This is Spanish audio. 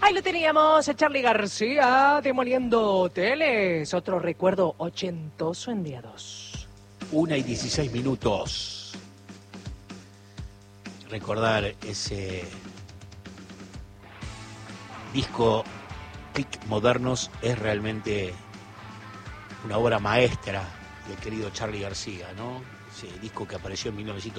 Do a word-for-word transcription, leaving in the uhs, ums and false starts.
Ahí lo teníamos, a Charly García, demoliendo hoteles. Otro recuerdo ochentoso en día dos. Una y dieciséis minutos. Recordar ese disco Click Modernos es realmente una obra maestra del querido Charly García, ¿no? Ese disco que apareció en mil novecientos